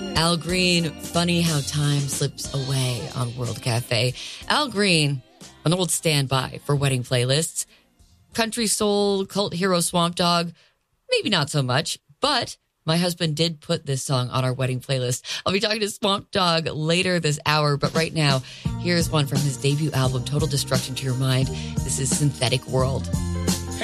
Al Green, funny how time slips away on World Cafe. Al Green, an old standby for wedding playlists. Country soul, cult hero Swamp Dogg, maybe not so much, but my husband did put this song on our wedding playlist. I'll be talking to Swamp Dogg later this hour, but right now, here's one from his debut album, Total Destruction to Your Mind. This is Synthetic World.